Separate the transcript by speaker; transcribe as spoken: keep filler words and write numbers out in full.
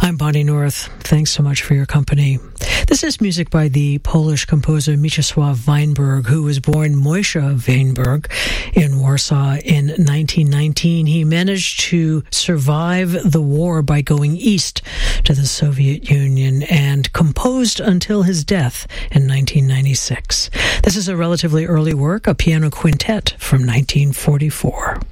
Speaker 1: I'm Bonnie North. Thanks so much for your company. This is music by the Polish composer Mieczysław Weinberg, who was born Moshe Weinberg in Warsaw in nineteen nineteen. He managed to survive the war by going east to the Soviet Union and composed until his death in nineteen ninety-six. This is a relatively early work, a piano quintet from nineteen forty-four.